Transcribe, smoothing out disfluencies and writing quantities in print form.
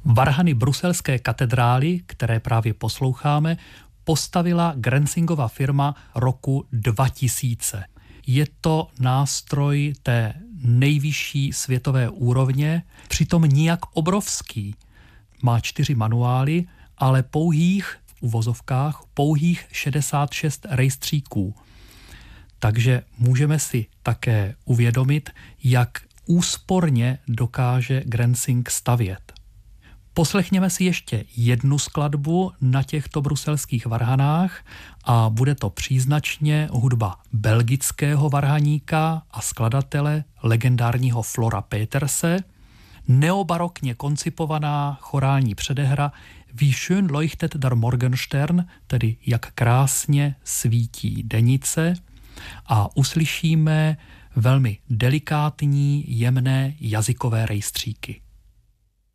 Varhany bruselské katedrály, které právě posloucháme, postavila Grenzingova firma roku 2000. Je to nástroj té nejvyšší světové úrovně, přitom nijak obrovský. Má 4 manuály, ale pouhých 66 rejstříků. Takže můžeme si také uvědomit, jak úsporně dokáže Grenzing stavět. Poslechněme si ještě jednu skladbu na těchto bruselských varhanách a bude to příznačně hudba belgického varhaníka a skladatele legendárního Flora Peterse, neobarokně koncipovaná chorální předehra Wie schön leuchtet der Morgenstern, tedy jak krásně svítí denice, a uslyšíme velmi delikátní, jemné jazykové rejstříky.